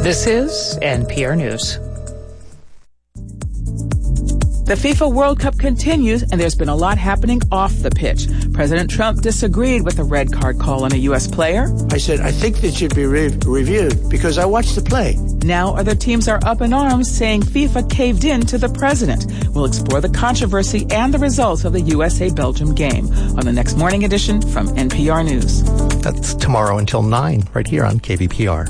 This is NPR News. The FIFA World Cup continues, and there's been a lot happening off the pitch. President Trump disagreed with a red card call on a U.S. player. I said, I think that should be reviewed because I watched the play. Now other teams are up in arms saying FIFA caved in to the president. We'll explore the controversy and the results of the USA-Belgium game on the next morning edition from NPR News. That's tomorrow until 9, right here on KVPR.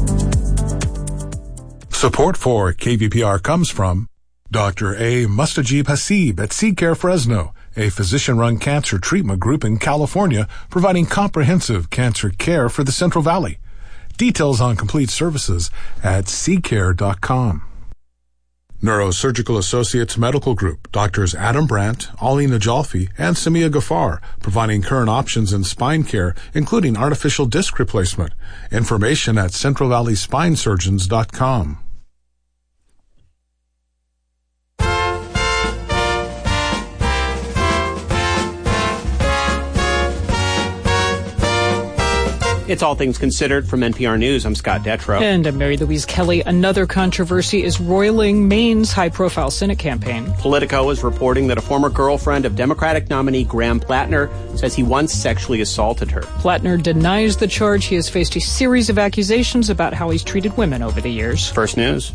Support for KVPR comes from Dr. A. Mustajib Hasib at SeaCare Fresno, a physician-run cancer treatment group in California providing comprehensive cancer care for the Central Valley. Details on complete services at seacare.com. Neurosurgical Associates Medical Group, Doctors Adam Brandt, Ali Najalfi, and Samia Ghaffar, providing current options in spine care, including artificial disc replacement. Information at centralvalleyspinesurgeons.com. It's All Things Considered from NPR News. I'm Scott Detrow. And I'm Mary Louise Kelly. Another controversy is roiling Maine's high-profile Senate campaign. Politico is reporting that a former girlfriend of Democratic nominee Graham Plattner says he once sexually assaulted her. Plattner denies the charge. He has faced a series of accusations about how he's treated women over the years. First News.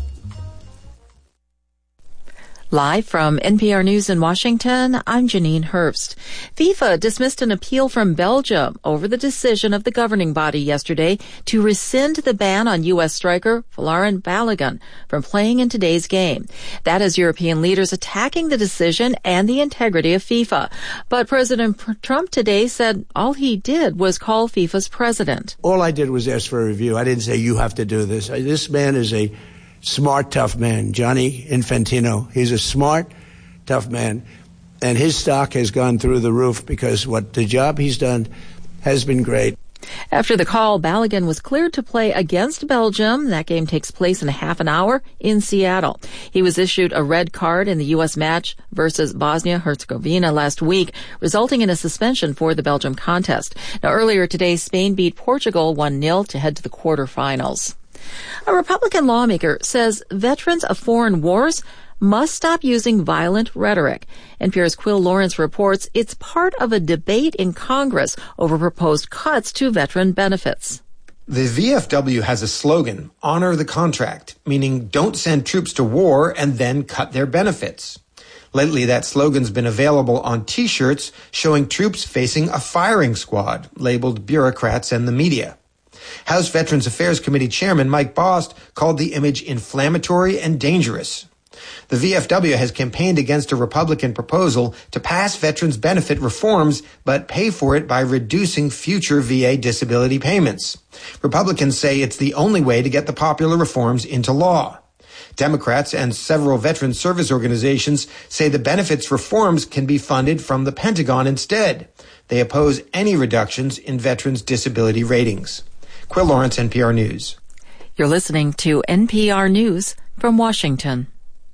Live from NPR News in Washington, I'm Janine Herbst. FIFA dismissed an appeal from Belgium over the decision of the governing body yesterday to rescind the ban on U.S. striker Folarin Balogun from playing in today's game. That is European leaders attacking the decision and the integrity of FIFA. But President Trump today said all he did was call FIFA's president. All I did was ask for a review. I didn't say you have to do this. This man is a smart, tough man, Gianni Infantino. He's a smart, tough man, and his stock has gone through the roof because the job he's done has been great. After the call, Balogun was cleared to play against Belgium. That game takes place in a half an hour in Seattle. He was issued a red card in the U.S. match versus Bosnia-Herzegovina last week, resulting in a suspension for the Belgium contest. Now, earlier today, Spain beat Portugal 1-0 to head to the quarterfinals. A Republican lawmaker says veterans of foreign wars must stop using violent rhetoric. NPR's Quill Lawrence reports it's part of a debate in Congress over proposed cuts to veteran benefits. The VFW has a slogan, honor the contract, meaning don't send troops to war and then cut their benefits. Lately, that slogan's been available on T-shirts showing troops facing a firing squad, labeled bureaucrats and the media. House Veterans Affairs Committee Chairman Mike Bost called the image inflammatory and dangerous. The VFW has campaigned against a Republican proposal to pass veterans benefit reforms, but pay for it by reducing future VA disability payments. Republicans say it's the only way to get the popular reforms into law. Democrats and several veteran service organizations say the benefits reforms can be funded from the Pentagon instead. They oppose any reductions in veterans' disability ratings. Quill Lawrence, NPR News. You're listening to NPR News from Washington.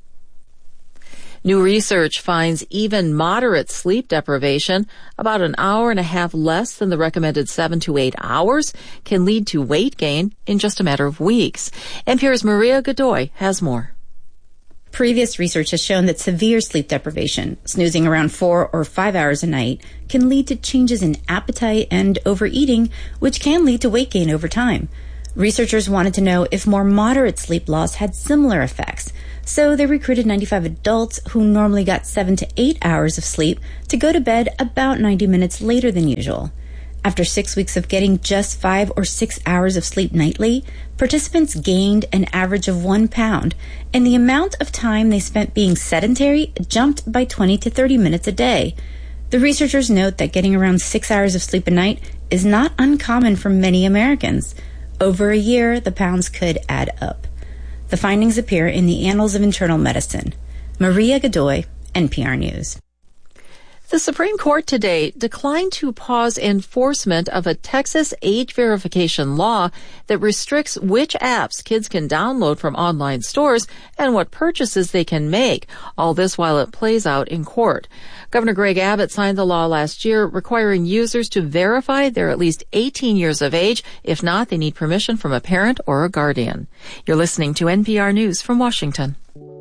New research finds even moderate sleep deprivation, about an hour and a half less than the recommended 7 to 8 hours, can lead to weight gain in just a matter of weeks. NPR's Maria Godoy has more. Previous research has shown that severe sleep deprivation, snoozing around 4 or 5 hours a night, can lead to changes in appetite and overeating, which can lead to weight gain over time. Researchers wanted to know if more moderate sleep loss had similar effects, so they recruited 95 adults who normally got 7 to 8 hours of sleep to go to bed about 90 minutes later than usual. After 6 weeks of getting just 5 or 6 hours of sleep nightly, participants gained an average of 1 pound, and the amount of time they spent being sedentary jumped by 20 to 30 minutes a day. The researchers note that getting around 6 hours of sleep a night is not uncommon for many Americans. Over a year, the pounds could add up. The findings appear in the Annals of Internal Medicine. Maria Godoy, NPR News. The Supreme Court today declined to pause enforcement of a Texas age verification law that restricts which apps kids can download from online stores and what purchases they can make, all this while it plays out in court. Governor Greg Abbott signed the law last year requiring users to verify they're at least 18 years of age. If not, they need permission from a parent or a guardian. You're listening to NPR News from Washington.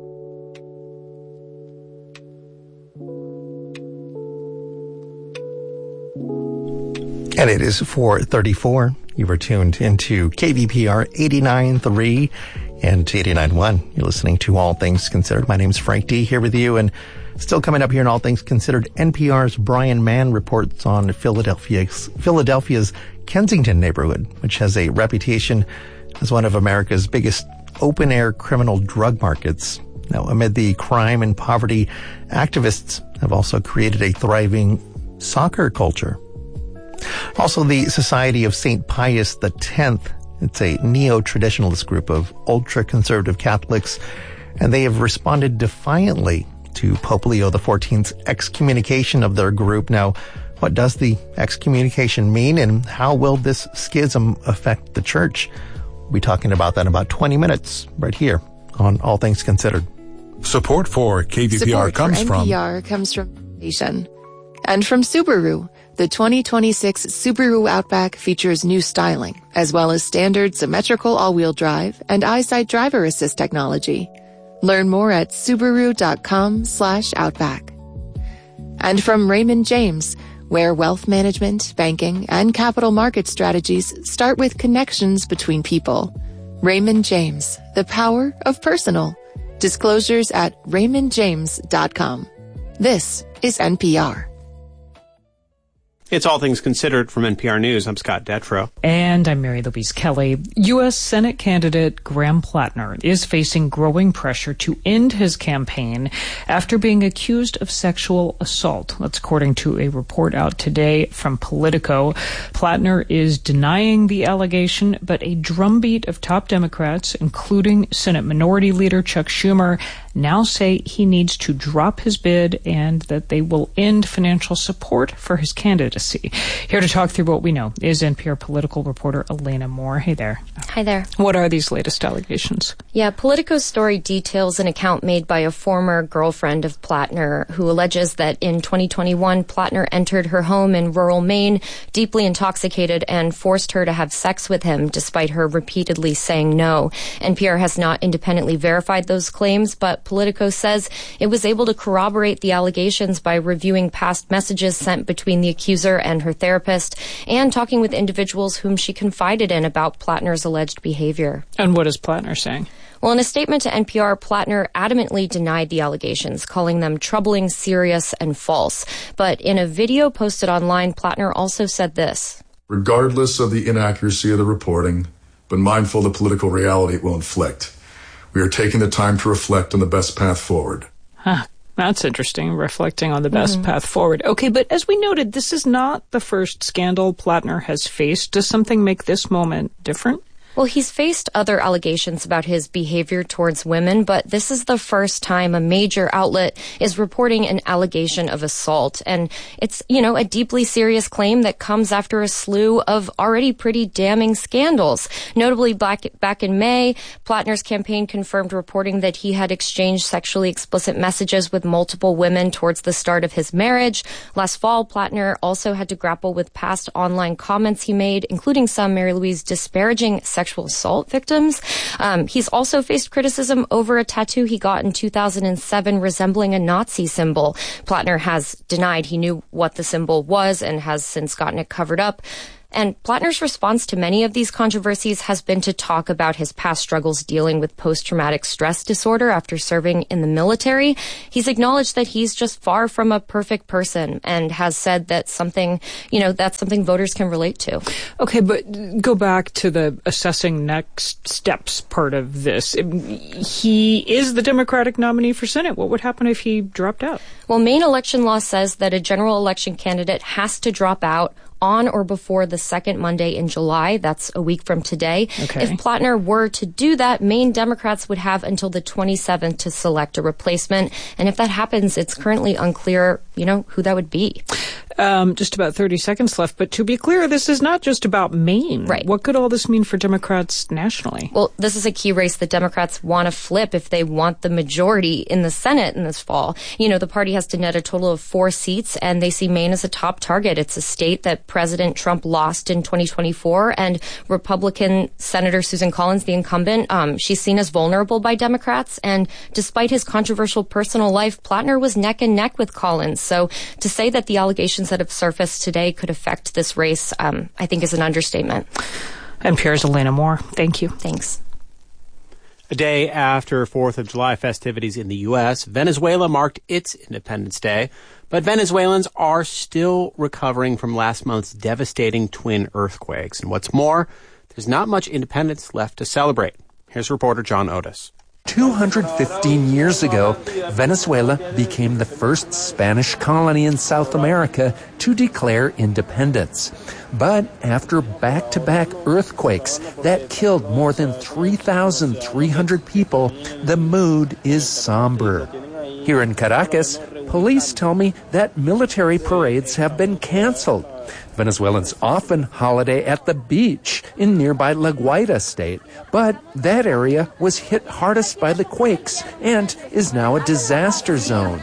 And it is 4:34. You were tuned into KVPR 89.3 and 89.1. You're listening to All Things Considered. My name's Frank D. here with you. And still coming up here in All Things Considered, NPR's Brian Mann reports on Philadelphia's Kensington neighborhood, which has a reputation as one of America's biggest open-air criminal drug markets. Now, amid the crime and poverty, activists have also created a thriving soccer culture. Also, the Society of St. Pius X, it's a neo-traditionalist group of ultra-conservative Catholics, and they have responded defiantly to Pope Leo XIV's excommunication of their group. Now, what does the excommunication mean, and how will this schism affect the church? We'll be talking about that in about 20 minutes right here on All Things Considered. Support for KVPR comes from NPR comes from Nation and from Subaru. The 2026 Subaru Outback features new styling, as well as standard symmetrical all-wheel drive and EyeSight driver assist technology. Learn more at Subaru.com/Outback. And from Raymond James, where wealth management, banking, and capital market strategies start with connections between people. Raymond James, the power of personal. Disclosures at RaymondJames.com. This is NPR. It's All Things Considered from NPR News. I'm Scott Detrow. And I'm Mary Louise Kelly. U.S. Senate candidate Graham Plattner is facing growing pressure to end his campaign after being accused of sexual assault. That's according to a report out today from Politico. Plattner is denying the allegation, but a drumbeat of top Democrats, including Senate Minority Leader Chuck Schumer, now say he needs to drop his bid and that they will end financial support for his candidacy. Here to talk through what we know is NPR political reporter Elena Moore. Hey there. Hi there. What are these latest allegations? Yeah, Politico's story details an account made by a former girlfriend of Plattner who alleges that in 2021, Plattner entered her home in rural Maine, deeply intoxicated, and forced her to have sex with him despite her repeatedly saying no. NPR has not independently verified those claims, but Politico says it was able to corroborate the allegations by reviewing past messages sent between the accuser and her therapist and talking with individuals whom she confided in about Plattner's alleged behavior. And what is Plattner saying? Well, in a statement to NPR, Plattner adamantly denied the allegations, calling them troubling, serious, and false. But in a video posted online, Plattner also said this. Regardless of the inaccuracy of the reporting, but mindful of the political reality it will inflict, we are taking the time to reflect on the best path forward. Huh. That's interesting, reflecting on the best path forward. Okay, but as we noted, this is not the first scandal Plattner has faced. Does something make this moment different? Well, he's faced other allegations about his behavior towards women, but this is the first time a major outlet is reporting an allegation of assault. And it's, a deeply serious claim that comes after a slew of already pretty damning scandals. Notably, back in May, Plattner's campaign confirmed reporting that he had exchanged sexually explicit messages with multiple women towards the start of his marriage. Last fall, Plattner also had to grapple with past online comments he made, including some, Mary Louise, disparaging sexual assault victims. He's also faced criticism over a tattoo he got in 2007 resembling a Nazi symbol. Plattner has denied he knew what the symbol was and has since gotten it covered up. And Plattner's response to many of these controversies has been to talk about his past struggles dealing with post-traumatic stress disorder after serving in the military. He's acknowledged that he's just far from a perfect person and has said that that's something voters can relate to. Okay, but go back to the assessing next steps part of this. He is the Democratic nominee for Senate. What would happen if he dropped out? Well, Maine election law says that a general election candidate has to drop out on or before the second Monday in July. That's a week from today. Okay. If Plattner were to do that, Maine Democrats would have until the 27th to select a replacement. And if that happens, it's currently unclear, who that would be. Just about 30 seconds left. But to be clear, this is not just about Maine. Right. What could all this mean for Democrats nationally? Well, this is a key race that Democrats want to flip if they want the majority in the Senate in this fall. The party has to net a total of 4 seats, and they see Maine as a top target. It's a state that President Trump lost in 2024, and Republican Senator Susan Collins, the incumbent, she's seen as vulnerable by Democrats. And despite his controversial personal life, Plattner was neck and neck with Collins. So to say that the allegations that have surfaced today could affect this race, I think is an understatement. NPR's Elena Moore. Thank you. Thanks. A day after 4th of July festivities in the U.S., Venezuela marked its Independence Day, but Venezuelans are still recovering from last month's devastating twin earthquakes. And what's more, there's not much independence left to celebrate. Here's reporter John Otis. 215 years ago, Venezuela became the first Spanish colony in South America to declare independence. But after back-to-back earthquakes that killed more than 3,300 people, the mood is somber. Here in Caracas, police tell me that military parades have been canceled. Venezuelans often holiday at the beach in nearby La Guaira state, but that area was hit hardest by the quakes and is now a disaster zone.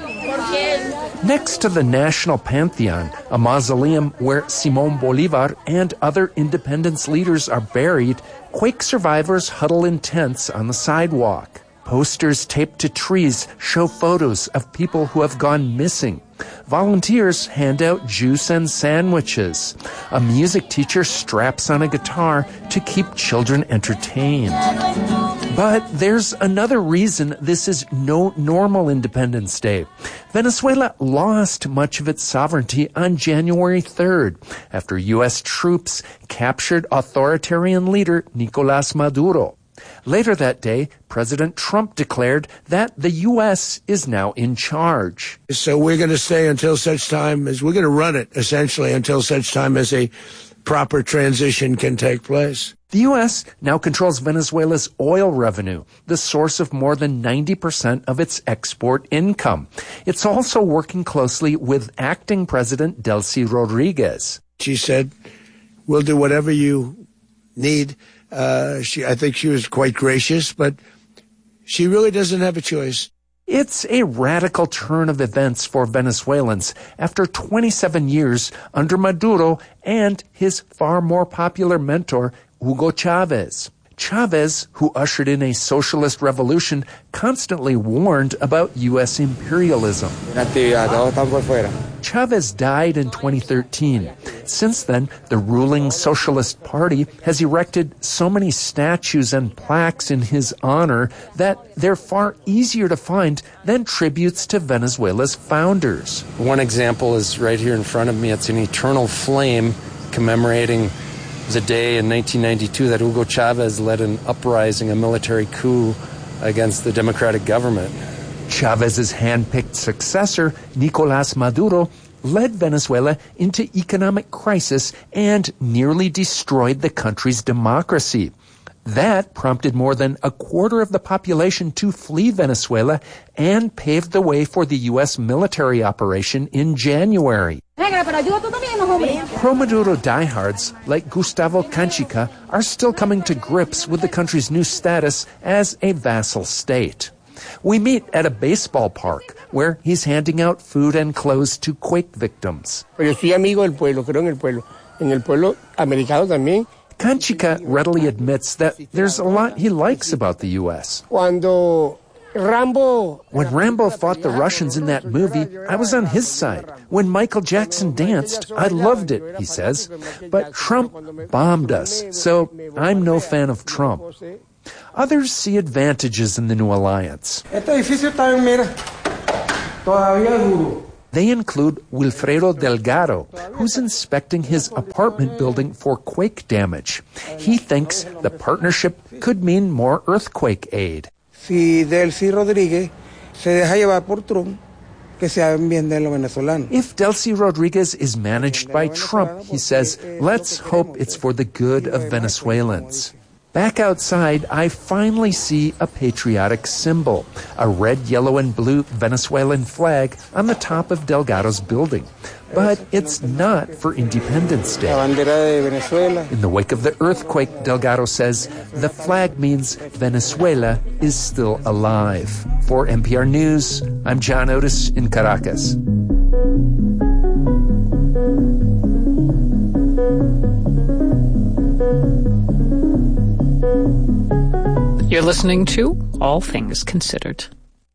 Next to the National Pantheon, a mausoleum where Simón Bolívar and other independence leaders are buried, quake survivors huddle in tents on the sidewalk. Posters taped to trees show photos of people who have gone missing. Volunteers hand out juice and sandwiches. A music teacher straps on a guitar to keep children entertained. But there's another reason this is no normal Independence Day. Venezuela lost much of its sovereignty on January 3rd after U.S. troops captured authoritarian leader Nicolás Maduro. Later that day, President Trump declared that the U.S. is now in charge. So we're going to stay until such time as we're going to run it, essentially, until such time as a proper transition can take place. The U.S. now controls Venezuela's oil revenue, the source of more than 90% of its export income. It's also working closely with acting President Delcy Rodriguez. She said, we'll do whatever you need. I think she was quite gracious, but she really doesn't have a choice. It's a radical turn of events for Venezuelans after 27 years under Maduro and his far more popular mentor, Hugo Chavez. Chavez, who ushered in a socialist revolution, constantly warned about U.S. imperialism. Chavez died in 2013. Since then, the ruling Socialist Party has erected so many statues and plaques in his honor that they're far easier to find than tributes to Venezuela's founders. One example is right here in front of me. It's an eternal flame commemorating the day in 1992 that Hugo Chavez led an uprising, a military coup against the democratic government. Chavez's hand-picked successor, Nicolás Maduro, led Venezuela into economic crisis and nearly destroyed the country's democracy. That prompted more than a quarter of the population to flee Venezuela and paved the way for the U.S. military operation in January. Pro-Maduro diehards like Gustavo Canchica are still coming to grips with the country's new status as a vassal state. We meet at a baseball park where he's handing out food and clothes to quake victims. Canchica readily admits that there's a lot he likes about the U.S. When Rambo fought the Russians in that movie, I was on his side. When Michael Jackson danced, I loved it, he says. But Trump bombed us, so I'm no fan of Trump. Others see advantages in the new alliance. They include Wilfredo Delgado, who's inspecting his apartment building for quake damage. He thinks the partnership could mean more earthquake aid. Si Delcy Rodríguez se deja llevar por Trump, If Delcy Rodriguez is managed by Trump, he says, let's hope it's for the good of Venezuelans. Back outside, I finally see a patriotic symbol, a red, yellow, and blue Venezuelan flag on the top of Delgado's building. But it's not for Independence Day. In the wake of the earthquake, Delgado says, the flag means Venezuela is still alive. For NPR News, I'm John Otis in Caracas. You're listening to All Things Considered.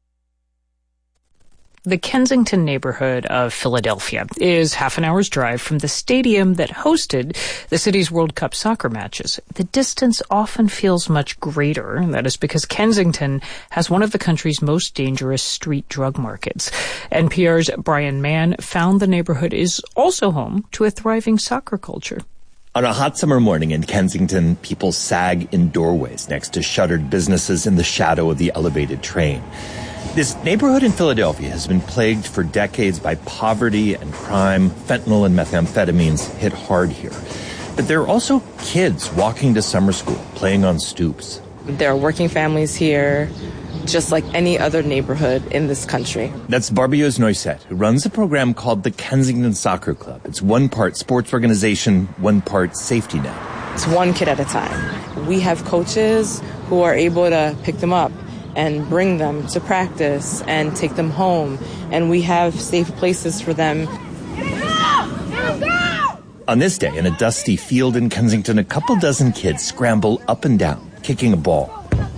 The Kensington neighborhood of Philadelphia is half an hour's drive from the stadium that hosted the city's World Cup soccer matches. The distance often feels much greater, and that is because Kensington has one of the country's most dangerous street drug markets. NPR's Brian Mann found the neighborhood is also home to a thriving soccer culture. On a hot summer morning in Kensington, people sag in doorways next to shuttered businesses in the shadow of the elevated train. This neighborhood in Philadelphia has been plagued for decades by poverty and crime. Fentanyl and methamphetamines hit hard here. But there are also kids walking to summer school, playing on stoops. There are working families here, just like any other neighborhood in this country. That's Barbieuse Noisette, who runs a program called the Kensington Soccer Club. It's one part sports organization, one part safety net. It's one kid at a time. We have coaches who are able to pick them up and bring them to practice and take them home. And we have safe places for them. On this day, in a dusty field in Kensington, a couple dozen kids scramble up and down, kicking a ball.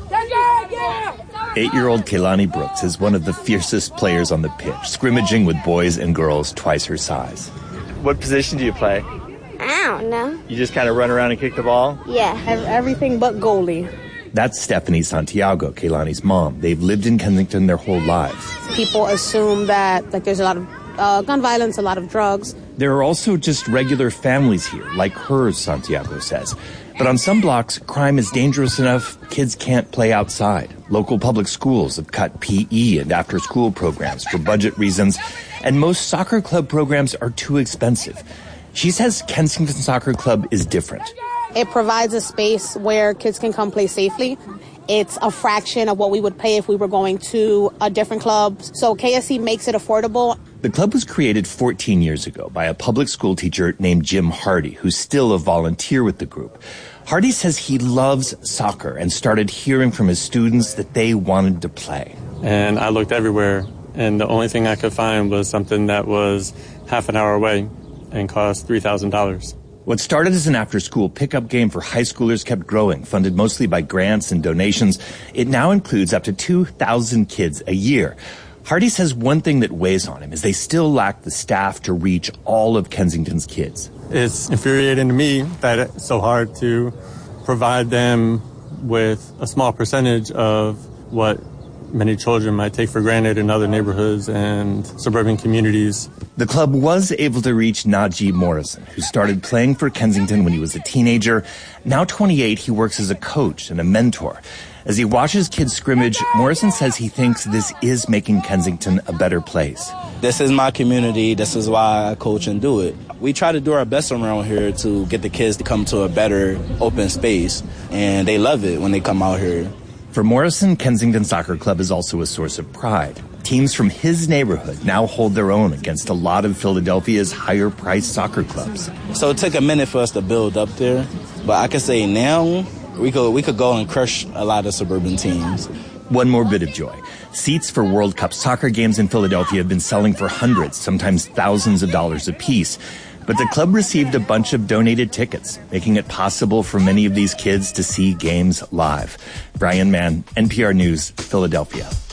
8-year-old Kehlani Brooks is one of the fiercest players on the pitch, scrimmaging with boys and girls twice her size. What position do you play? I don't know. You just kind of run around and kick the ball? Yeah, everything but goalie. That's Stephanie Santiago, Kehlani's mom. They've lived in Kensington their whole lives. People assume that there's a lot of gun violence, a lot of drugs. There are also just regular families here, like hers, Santiago says. But on some blocks, crime is dangerous enough kids can't play outside. Local public schools have cut PE and after-school programs for budget reasons, and most soccer club programs are too expensive. She says Kensington Soccer Club is different. It provides a space where kids can come play safely. It's a fraction of what we would pay if we were going to a different club. So KSC makes it affordable. The club was created 14 years ago by a public school teacher named Jim Hardy, who's still a volunteer with the group. Hardy says he loves soccer and started hearing from his students that they wanted to play. And I looked everywhere, and the only thing I could find was something that was half an hour away and cost $3,000. What started as an after-school pickup game for high schoolers kept growing, funded mostly by grants and donations. It now includes up to 2,000 kids a year. Hardy says one thing that weighs on him is they still lack the staff to reach all of Kensington's kids. It's infuriating to me that it's so hard to provide them with a small percentage of what many children might take for granted in other neighborhoods and suburban communities. The club was able to reach Najee Morrison, who started playing for Kensington when he was a teenager. Now 28, he works as a coach and a mentor. As he watches kids scrimmage, Morrison says he thinks this is making Kensington a better place. This is my community. This is why I coach and do it. We try to do our best around here to get the kids to come to a better open space, and they love it when they come out here. For Morrison, Kensington Soccer Club is also a source of pride. Teams from his neighborhood now hold their own against a lot of Philadelphia's higher-priced soccer clubs. So it took a minute for us to build up there, but I can say now we could go and crush a lot of suburban teams. One more bit of joy. Seats for World Cup soccer games in Philadelphia have been selling for hundreds, sometimes thousands of dollars apiece. But the club received a bunch of donated tickets, making it possible for many of these kids to see games live. Brian Mann, NPR News, Philadelphia.